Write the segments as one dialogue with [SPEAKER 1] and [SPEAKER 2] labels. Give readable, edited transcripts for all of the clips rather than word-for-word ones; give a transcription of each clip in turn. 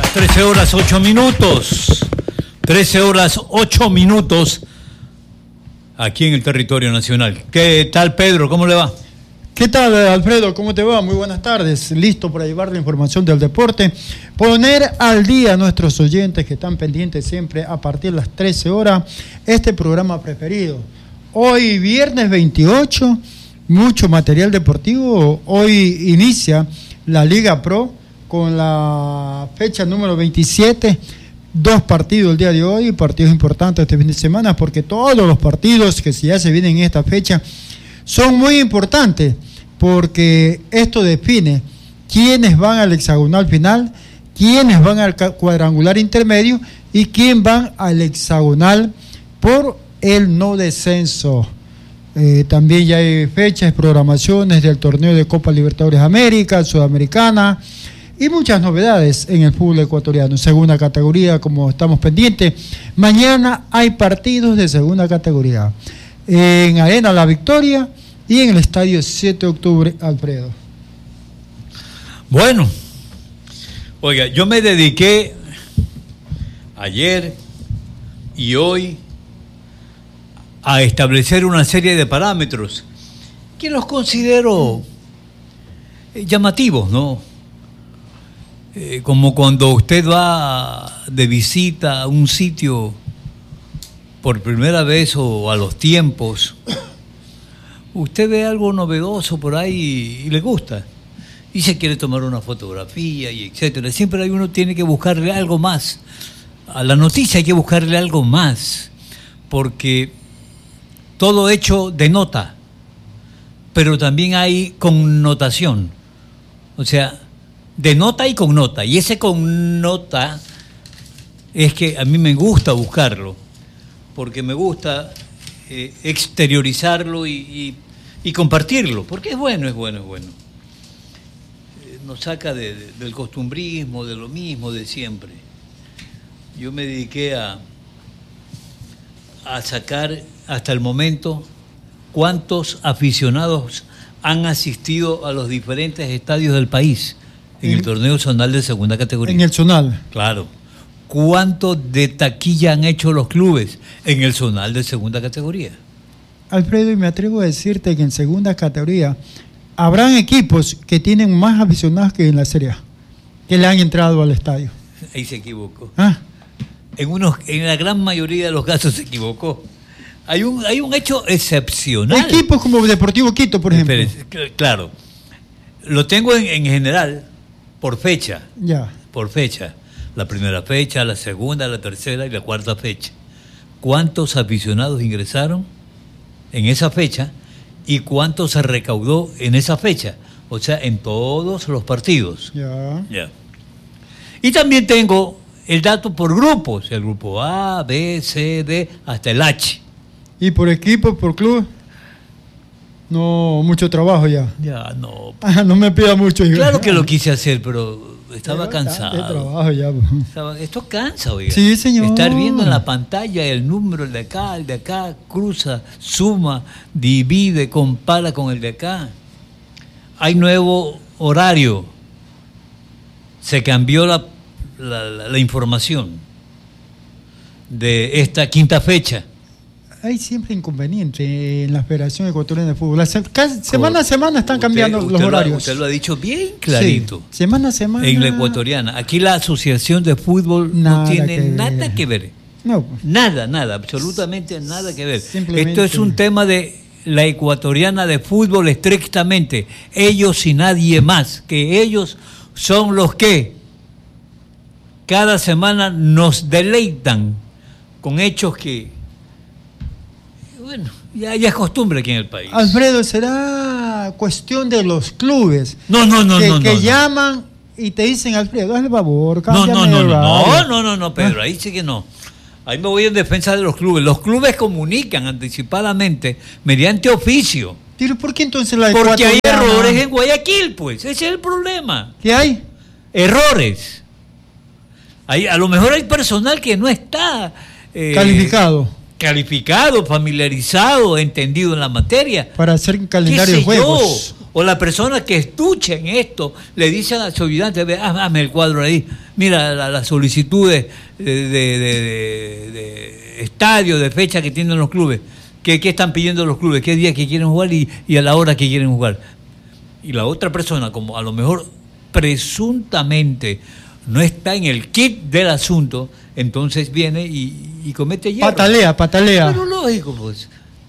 [SPEAKER 1] Las 13 horas 8 minutos. 13 horas 8 minutos aquí en el territorio nacional. ¿Qué tal, Pedro? ¿Cómo le va?
[SPEAKER 2] ¿Qué tal, Alfredo? ¿Cómo te va? Muy buenas tardes. Listo para llevar la información del deporte. Poner al día a nuestros oyentes que están pendientes siempre a partir de las 13 horas este programa preferido. Hoy, viernes 28, mucho material deportivo. Hoy inicia la Liga Pro con la fecha número 27. 2 partidos el día de hoy, partidos importantes este fin de semana, porque todos los partidos que ya se vienen en esta fecha son muy importantes, porque esto define quiénes van al hexagonal final, quiénes van al cuadrangular intermedio y quién van al hexagonal por el no descenso. También ya hay fechas, programaciones del torneo de Copa Libertadores América, Sudamericana y muchas novedades en el fútbol ecuatoriano. Segunda categoría, como estamos pendientes, mañana hay partidos de segunda categoría en Arena La Victoria y en el Estadio 7 de octubre, Alfredo.
[SPEAKER 1] Bueno, oiga, yo me dediqué ayer y hoy a establecer una serie de parámetros que los considero llamativos, ¿no? Como cuando usted va de visita a un sitio por primera vez o a los tiempos, usted ve algo novedoso por ahí y le gusta y se quiere tomar una fotografía y etcétera. Siempre uno tiene que buscarle algo más a la noticia, hay que buscarle algo más, porque todo hecho denota, pero también hay connotación, o sea, denota y connota, y ese connota es que a mí me gusta buscarlo, porque me gusta exteriorizarlo y compartirlo, porque es bueno. Nos saca del costumbrismo, de lo mismo de siempre. Yo me dediqué a sacar hasta el momento cuántos aficionados han asistido a los diferentes estadios del país en el torneo zonal de segunda categoría.
[SPEAKER 2] En el zonal.
[SPEAKER 1] Claro. ¿Cuánto de taquilla han hecho los clubes en el zonal de segunda categoría?
[SPEAKER 2] Alfredo, y me atrevo a decirte que en segunda categoría habrán equipos que tienen más aficionados que en la Serie A, que le han entrado al estadio.
[SPEAKER 1] Ahí se equivocó.
[SPEAKER 2] ¿Ah?
[SPEAKER 1] En la gran mayoría de los casos se equivocó. Hay un hecho excepcional.
[SPEAKER 2] Equipos como Deportivo Quito, por ejemplo.
[SPEAKER 1] Claro. Lo tengo en general por fecha.
[SPEAKER 2] Ya.
[SPEAKER 1] Por fecha. La primera fecha, la segunda, la tercera y la cuarta fecha. ¿Cuántos aficionados ingresaron en esa fecha y cuánto se recaudó en esa fecha? O sea, en todos los partidos. Ya. Y también tengo el dato por grupos, el grupo A, B, C, D, hasta el H.
[SPEAKER 2] ¿Y por equipo, por club? No, mucho trabajo ya.
[SPEAKER 1] Ya, no.
[SPEAKER 2] No me pida mucho.
[SPEAKER 1] Claro que lo quise hacer, pero estaba cansado.
[SPEAKER 2] De trabajo ya.
[SPEAKER 1] Esto cansa, oiga.
[SPEAKER 2] Sí, señor.
[SPEAKER 1] Estar viendo en la pantalla el número, el de acá, cruza, suma, divide, compara con el de acá. Hay nuevo horario. Se cambió la información de esta quinta fecha.
[SPEAKER 2] Hay siempre inconveniente en la Federación Ecuatoriana de Fútbol. Semana a semana están cambiando los horarios.
[SPEAKER 1] Usted lo ha dicho bien clarito.
[SPEAKER 2] Sí, semana a semana.
[SPEAKER 1] En la ecuatoriana. Aquí la Asociación de Fútbol no tiene nada que ver.
[SPEAKER 2] No.
[SPEAKER 1] Nada, absolutamente nada que ver. Esto es un tema de la ecuatoriana de fútbol estrictamente. Ellos y nadie más. Que ellos son los que cada semana nos deleitan con hechos que, bueno, ya es costumbre aquí en el país.
[SPEAKER 2] Alfredo, ¿será cuestión de los clubes?
[SPEAKER 1] No,
[SPEAKER 2] que llaman y te dicen, Alfredo, hazle favor,
[SPEAKER 1] No, Pedro, ahí sí que no. Ahí me voy en defensa de los clubes. Los clubes comunican anticipadamente mediante oficio.
[SPEAKER 2] ¿Pero por qué entonces la
[SPEAKER 1] Porque hay errores en Guayaquil, pues. Ese es el problema.
[SPEAKER 2] ¿Qué hay?
[SPEAKER 1] Errores. A lo mejor hay personal que no está
[SPEAKER 2] calificado,
[SPEAKER 1] familiarizado, entendido en la materia.
[SPEAKER 2] Para hacer un calendario de juegos.
[SPEAKER 1] O la persona que escuchen esto le dice a su ayudante, hazme el cuadro ahí, mira las solicitudes de estadio, de fecha que tienen los clubes, qué están pidiendo los clubes, qué día que quieren jugar y a la hora que quieren jugar. Y la otra persona, como a lo mejor presuntamente no está en el kit del asunto, entonces viene y comete hierro.
[SPEAKER 2] Patalea.
[SPEAKER 1] Pero lógico, pues.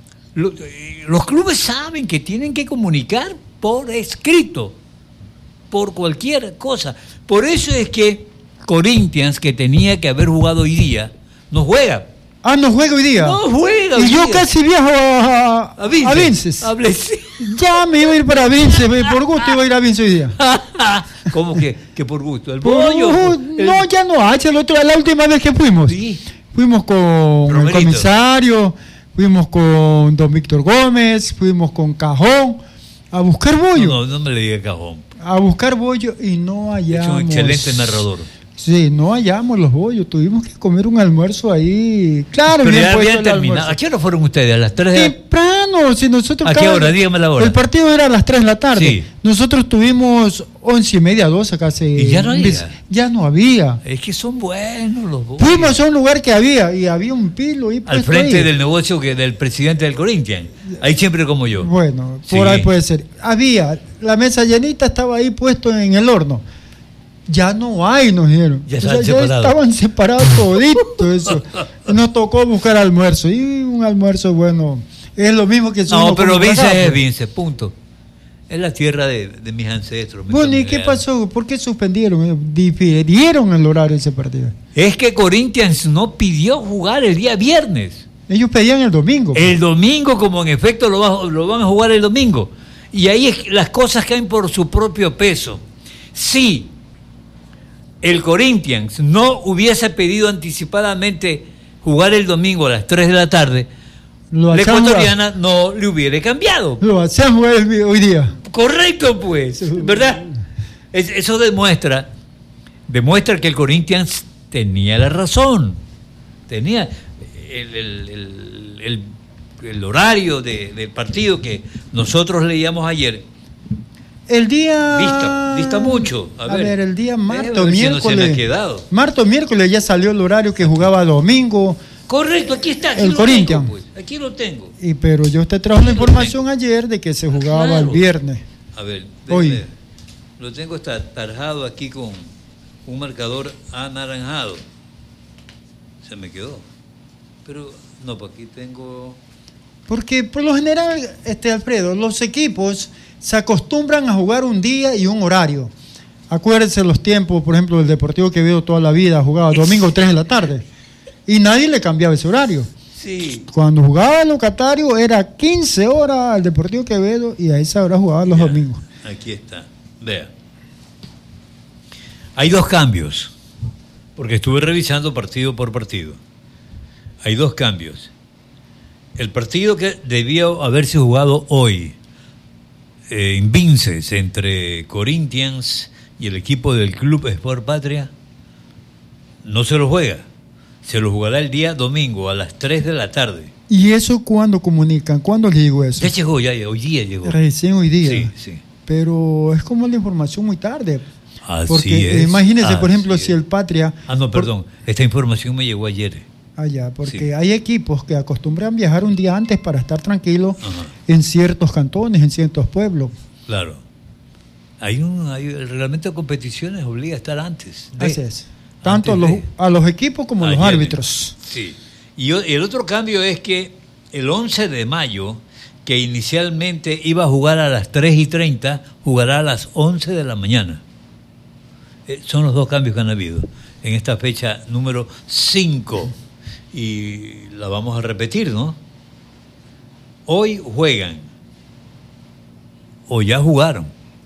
[SPEAKER 1] Los clubes saben que tienen que comunicar por escrito, por cualquier cosa. Por eso es que Corinthians, que tenía que haber jugado hoy día, no juega.
[SPEAKER 2] No juega hoy día.
[SPEAKER 1] No juega hoy
[SPEAKER 2] Y yo
[SPEAKER 1] día.
[SPEAKER 2] casi viajo a Vinces. Ya me iba a ir para Vinces, por gusto iba a ir a Vinces hoy día.
[SPEAKER 1] ¿Cómo que por gusto? ¿El pollo?
[SPEAKER 2] No, ya no hay. La última vez que fuimos.
[SPEAKER 1] Sí.
[SPEAKER 2] Fuimos con
[SPEAKER 1] Romerito.
[SPEAKER 2] el comisario, fuimos con don Víctor Gómez, fuimos con Cajón a buscar bollo.
[SPEAKER 1] No me le diga Cajón.
[SPEAKER 2] A buscar bollo y no hallamos.
[SPEAKER 1] Es un excelente narrador.
[SPEAKER 2] Sí, no hallamos los bollos. Tuvimos que comer un almuerzo ahí. Claro,
[SPEAKER 1] Pero
[SPEAKER 2] bien
[SPEAKER 1] ya
[SPEAKER 2] puesto
[SPEAKER 1] habían
[SPEAKER 2] el
[SPEAKER 1] terminado.
[SPEAKER 2] almuerzo.
[SPEAKER 1] ¿A qué hora fueron ustedes? ¿A las 3 de la tarde?
[SPEAKER 2] Temprano, si nosotros...
[SPEAKER 1] ¿A qué hora? Dígame la hora.
[SPEAKER 2] El partido era a las 3 de la tarde.
[SPEAKER 1] Sí.
[SPEAKER 2] Nosotros tuvimos 11:30, 12 casi.
[SPEAKER 1] ¿Y ya no había?
[SPEAKER 2] Ya no había.
[SPEAKER 1] Es que son buenos los bollos.
[SPEAKER 2] Fuimos a un lugar que había, y había un pilo ahí
[SPEAKER 1] Al
[SPEAKER 2] puesto
[SPEAKER 1] frente
[SPEAKER 2] ahí.
[SPEAKER 1] del negocio del presidente del Corinthians. Ahí siempre como yo.
[SPEAKER 2] Bueno,
[SPEAKER 1] Sí.
[SPEAKER 2] por ahí puede ser. Había, la mesa llenita estaba ahí puesto en el horno. Ya no hay, nos dijeron.
[SPEAKER 1] Ya
[SPEAKER 2] O sea,
[SPEAKER 1] estaban separados.
[SPEAKER 2] estaban separados todito eso. Nos tocó buscar almuerzo. Y un almuerzo, bueno, es lo mismo que...
[SPEAKER 1] No,
[SPEAKER 2] uno
[SPEAKER 1] pero
[SPEAKER 2] come
[SPEAKER 1] Vince
[SPEAKER 2] acá,
[SPEAKER 1] es
[SPEAKER 2] pues.
[SPEAKER 1] Vince, punto. Es la tierra de mis ancestros. mis
[SPEAKER 2] Bueno, ¿y qué
[SPEAKER 1] familiares.
[SPEAKER 2] pasó? ¿Por qué suspendieron? Difirieron el horario de ese partido.
[SPEAKER 1] Es que Corinthians no pidió jugar el día viernes.
[SPEAKER 2] Ellos pedían el domingo.
[SPEAKER 1] El domingo, como en efecto lo van a jugar el domingo. Y ahí las cosas caen por su propio peso. Si el Corinthians no hubiese pedido anticipadamente jugar el domingo a las 3 de la tarde,
[SPEAKER 2] Lo
[SPEAKER 1] la
[SPEAKER 2] hacían
[SPEAKER 1] ecuatoriana no le hubiera cambiado.
[SPEAKER 2] Lo hacían jugar hoy día.
[SPEAKER 1] Correcto, pues, ¿verdad? Eso demuestra que el Corinthians tenía la razón. Tenía el horario del partido que nosotros leíamos ayer.
[SPEAKER 2] El día...
[SPEAKER 1] Dista mucho. A ver,
[SPEAKER 2] el día martes
[SPEAKER 1] déjame
[SPEAKER 2] o
[SPEAKER 1] ver si no
[SPEAKER 2] miércoles.
[SPEAKER 1] se me ha quedado.
[SPEAKER 2] Martes o miércoles ya salió el horario que jugaba domingo.
[SPEAKER 1] Correcto, aquí está. Aquí
[SPEAKER 2] El
[SPEAKER 1] lo
[SPEAKER 2] Corinthians.
[SPEAKER 1] tengo, pues. Aquí lo tengo.
[SPEAKER 2] Pero yo te trajo la
[SPEAKER 1] Aquí lo
[SPEAKER 2] información ayer de que se jugaba
[SPEAKER 1] Claro.
[SPEAKER 2] el viernes.
[SPEAKER 1] A ver,
[SPEAKER 2] Hoy.
[SPEAKER 1] déjame. Lo tengo tarjado aquí con un marcador anaranjado. Se me quedó. Pero, no, pues aquí tengo...
[SPEAKER 2] Porque por lo general, Alfredo, los equipos se acostumbran a jugar un día y un horario. Acuérdense los tiempos, por ejemplo, el Deportivo Quevedo toda la vida jugaba domingo 3 de la tarde. Y nadie le cambiaba ese horario.
[SPEAKER 1] Sí.
[SPEAKER 2] Cuando jugaba el locatario era 15 horas al Deportivo Quevedo y a esa hora jugaba los domingos.
[SPEAKER 1] Aquí está. Vea. Hay dos cambios, porque estuve revisando partido por partido. Hay dos cambios. El partido que debía haberse jugado hoy en Vinces entre Corinthians y el equipo del Club Sport Patria no se lo juega. Se lo jugará el día domingo a las 3 de la tarde.
[SPEAKER 2] ¿Y eso cuándo comunican? ¿Cuándo les digo eso?
[SPEAKER 1] Ya llegó, hoy día llegó.
[SPEAKER 2] Recién hoy día.
[SPEAKER 1] Sí, sí.
[SPEAKER 2] Pero es como la información muy tarde.
[SPEAKER 1] Así
[SPEAKER 2] Porque
[SPEAKER 1] es.
[SPEAKER 2] imagínense, por ejemplo,
[SPEAKER 1] Así
[SPEAKER 2] si
[SPEAKER 1] es.
[SPEAKER 2] el Patria...
[SPEAKER 1] No, perdón. Esta información me llegó ayer.
[SPEAKER 2] Porque
[SPEAKER 1] Sí.
[SPEAKER 2] hay equipos que acostumbran viajar un día antes para estar tranquilos
[SPEAKER 1] Ajá.
[SPEAKER 2] en ciertos cantones, en ciertos pueblos.
[SPEAKER 1] Claro. El reglamento de competiciones obliga a estar antes.
[SPEAKER 2] Así es. Tanto
[SPEAKER 1] antes
[SPEAKER 2] a los equipos como a los
[SPEAKER 1] ayer.
[SPEAKER 2] árbitros.
[SPEAKER 1] Sí. Y el otro cambio es que el 11 de mayo, que inicialmente iba a jugar a las 3:30, jugará a las 11 de la mañana. Son los dos cambios que han habido en esta fecha número 5. Y la vamos a repetir, ¿no? Hoy juegan, o ya jugaron.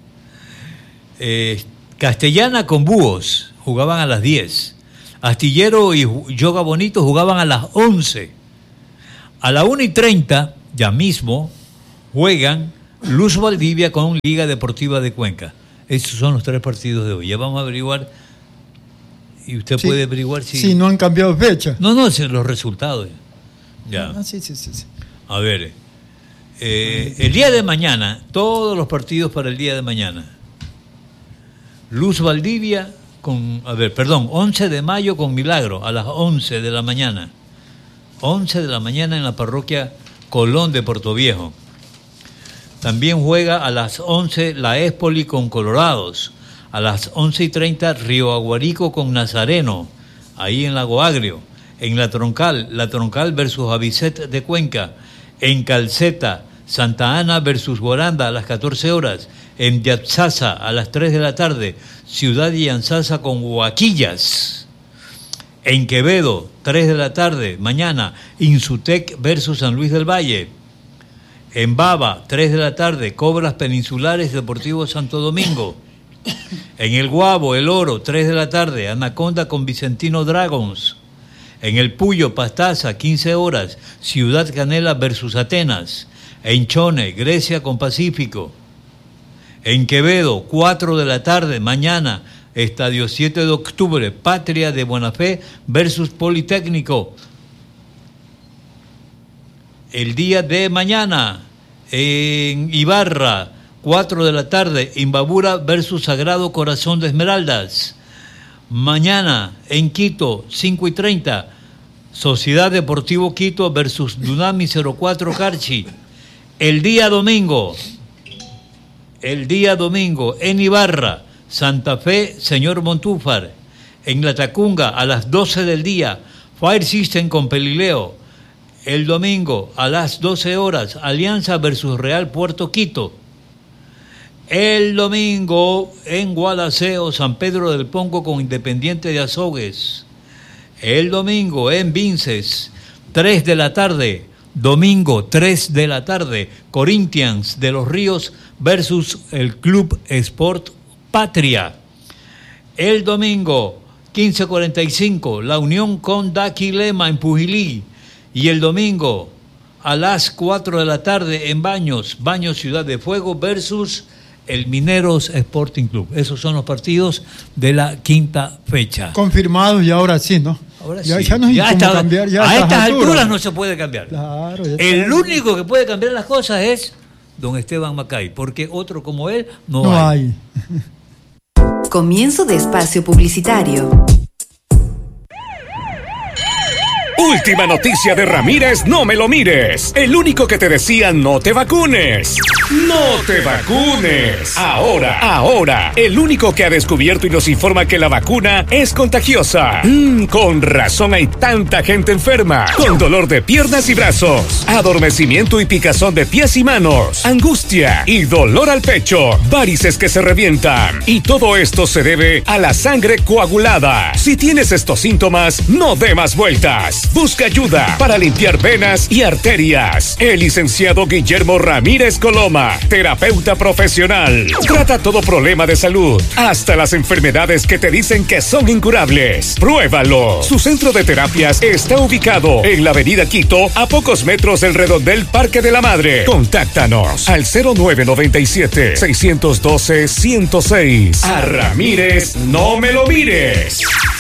[SPEAKER 1] Castellana con Búhos jugaban a las 10. Astillero y Yoga Bonito jugaban a las 11. A la 1:30, ya mismo, juegan Luz Valdivia con Liga Deportiva de Cuenca. Esos son los 3 partidos de hoy. Ya vamos a averiguar. Y usted
[SPEAKER 2] Sí.
[SPEAKER 1] puede averiguar si...
[SPEAKER 2] Si no han cambiado fecha.
[SPEAKER 1] No, los resultados. Ya.
[SPEAKER 2] Sí.
[SPEAKER 1] A ver. El día de mañana, todos los partidos para el día de mañana. Luz Valdivia 11 de mayo con Milagro a las 11 de la mañana. 11 de la mañana en la parroquia Colón de Portoviejo. También juega a las 11 la Espoli con Colorados. A las 11:30 Río Aguarico con Nazareno, ahí en Lago Agrio. En la Troncal versus Avicet de Cuenca. En Calceta, Santa Ana versus Guaranda a las 14 horas. En Yapsasa a las 3 de la tarde, Ciudad Yanzasa con Huaquillas. En Quevedo, 3 de la tarde, mañana, Insutec versus San Luis del Valle. En Baba, 3 de la tarde, Cobras Peninsulares Deportivo Santo Domingo. En El Guabo, El Oro, 3 de la tarde, Anaconda con Vicentino Dragons. En El Puyo, Pastaza, 15 horas, Ciudad Canela versus Atenas. En Chone, Grecia con Pacífico. En Quevedo, 4 de la tarde, mañana, Estadio 7 de octubre, Patria de Buena Fe versus Politécnico. El día de mañana, en Ibarra, 4 de la tarde, Imbabura versus Sagrado Corazón de Esmeraldas. Mañana, en Quito, 5:30, Sociedad Deportivo Quito versus Dunami 04 Carchi. El día domingo, en Ibarra, Santa Fe, Señor Montúfar. En La Tacunga, a las 12 del día, Fire System con Pelileo. El domingo, a las 12 horas, Alianza versus Real Puerto Quito. El domingo, en Guadalceo, San Pedro del Pongo con Independiente de Azogues. El domingo, en Vinces, 3 de la tarde. Domingo, 3 de la tarde, Corinthians de los Ríos versus el Club Sport Patria. El domingo, 15:45, La Unión con Daquilema en Pujilí. Y el domingo, a las 4 de la tarde, en Baños Ciudad de Fuego versus el Mineros Sporting Club. Esos son los partidos de la quinta fecha.
[SPEAKER 2] Confirmados y ahora sí, ¿no?
[SPEAKER 1] Ahora
[SPEAKER 2] ya,
[SPEAKER 1] sí.
[SPEAKER 2] Ya no hay cómo cambiar. Ya
[SPEAKER 1] a estas alturas no se puede cambiar.
[SPEAKER 2] Claro,
[SPEAKER 1] el único que puede cambiar las cosas es don Esteban Macay, porque otro como él no hay.
[SPEAKER 3] Comienzo de espacio publicitario.
[SPEAKER 4] Última noticia de Ramírez, no me lo mires. El único que te decía no te vacunes. ¡No te vacunes! Ahora, el único que ha descubierto y nos informa que la vacuna es contagiosa. Con razón hay tanta gente enferma. Con dolor de piernas y brazos, adormecimiento y picazón de pies y manos, angustia y dolor al pecho, varices que se revientan. Y todo esto se debe a la sangre coagulada. Si tienes estos síntomas, no dé más vueltas. Busca ayuda para limpiar venas y arterias. El licenciado Guillermo Ramírez Coloma, terapeuta profesional, trata todo problema de salud, hasta las enfermedades que te dicen que son incurables. Pruébalo. Su centro de terapias está ubicado en la avenida Quito, a pocos metros del redondel Parque de la Madre. Contáctanos al 0997-612-106. A Ramírez, no me lo mires.